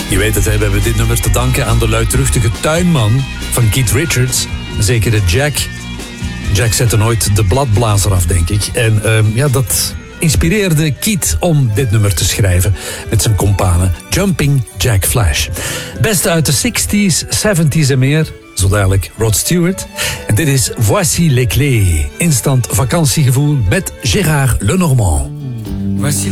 Je weet het, we hebben dit nummer te danken aan de luidruchtige tuinman van Keith Richards. Zekere Jack. Jack zette nooit de bladblazer af, denk ik. En dat inspireerde Keith om dit nummer te schrijven met zijn companen Jumping Jack Flash. Beste uit de 60s, 70s en meer. Zo dadelijk Rod Stewart. En dit is Voici les clés. Instant vakantiegevoel met Gérard Lenormand. Voici